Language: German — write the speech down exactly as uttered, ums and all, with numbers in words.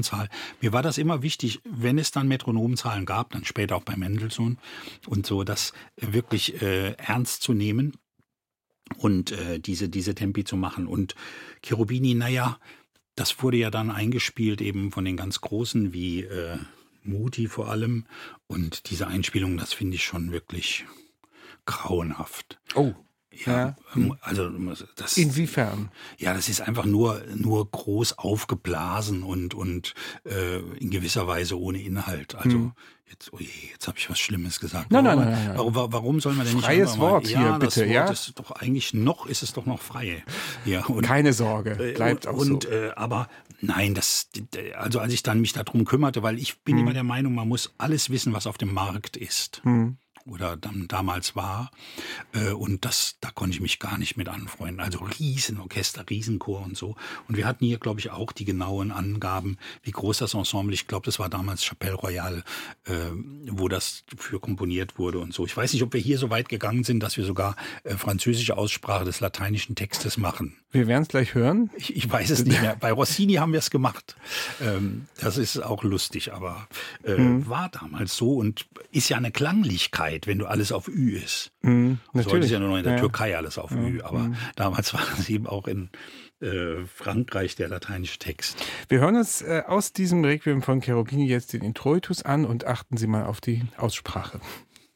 Metronomzahl. Mir war das immer wichtig, wenn es dann Metronomzahlen gab, dann später auch bei Mendelssohn und so, das wirklich äh, ernst zu nehmen und äh, diese, diese Tempi zu machen. Und Cherubini, naja, das wurde ja dann eingespielt eben von den ganz Großen wie äh, Muti vor allem. Und diese Einspielung, das finde ich schon wirklich grauenhaft. Oh. Ja, Ja. also das. Inwiefern? Ja, das ist einfach nur nur groß aufgeblasen und und äh, in gewisser Weise ohne Inhalt. Also hm. jetzt, oh je, jetzt habe ich was Schlimmes gesagt. Nein, warum, nein, nein, nein. Warum, warum soll man denn nicht Freies einfach mal, Wort hier, ja, bitte, das Wort ja? ist doch eigentlich noch ist es doch noch frei. Ja, und, keine Sorge, bleibt auch und, so. Äh, aber nein, das also als ich dann mich darum kümmerte, weil ich bin hm. immer der Meinung, man muss alles wissen, was auf dem Markt ist. Hm. Oder dann damals war. Und das, da konnte ich mich gar nicht mit anfreunden. Also Riesenorchester, Riesenchor und so. Und wir hatten hier, glaube ich, auch die genauen Angaben, wie groß das Ensemble, ich glaube, das war damals Chapelle Royale, äh, wo das für komponiert wurde und so. Ich weiß nicht, ob wir hier so weit gegangen sind, dass wir sogar äh, französische Aussprache des lateinischen Textes machen. Wir werden es gleich hören. Ich, ich weiß es nicht mehr. Bei Rossini haben wir es gemacht. Ähm, das ist auch lustig, aber äh, mhm. war damals so und ist ja eine Klanglichkeit, wenn du alles auf Ü ist. Mhm, so ist ja nur noch in der ja. Türkei alles auf ja. Ü, aber mhm. damals war es eben auch in äh, Frankreich der lateinische Text. Wir hören uns äh, aus diesem Requiem von Cherubini jetzt den Introitus an und achten Sie mal auf die Aussprache.